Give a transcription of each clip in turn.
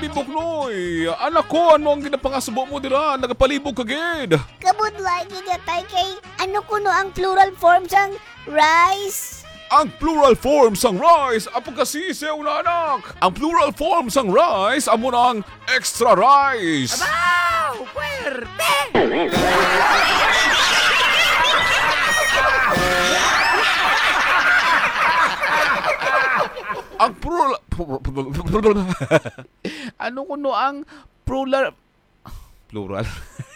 Baby Buknoy, anak ko, ano ang ginapangasubo mo dira? Nagapalibog kagid. Kabudlay gigatay kay ano kuno ang plural form sang rice. Ang plural form sang rice, apo kasi siya una anak. Ang plural form sang rice, amo na ang extra rice. Wow! Puwerte! Ang plural... ano kuno ang plural... Plural?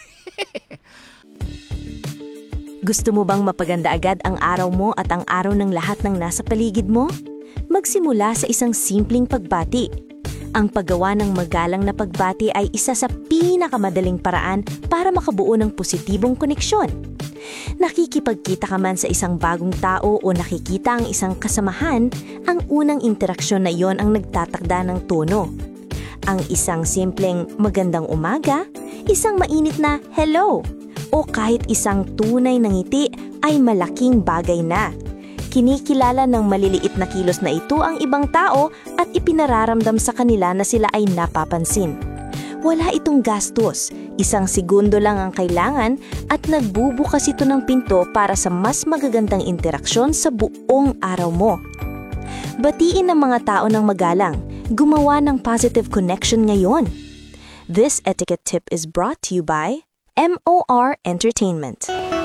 Gusto mo bang mapaganda agad ang araw mo at ang araw ng lahat ng nasa paligid mo? Magsimula sa isang simpleng pagbati. Ang paggawa ng magalang na pagbati ay isa sa pinakamadaling paraan para makabuo ng positibong koneksyon. Nakikipagkita ka man sa isang bagong tao o nakikita ang isang kasamahan, ang unang interaksyon na iyon ang nagtatakda ng tono. Ang isang simpleng magandang umaga, isang mainit na hello, o kahit isang tunay na ngiti ay malaking bagay na. Kinikilala ng maliliit na kilos na ito ang ibang tao at ipinararamdam sa kanila na sila ay napapansin. Wala itong gastos, isang segundo lang ang kailangan at nagbubukas ito ng pinto para sa mas magagandang interaksyon sa buong araw mo. Batiin ng mga tao ng magalang, gumawa ng positive connection ngayon. This etiquette tip is brought to you by MOR Entertainment.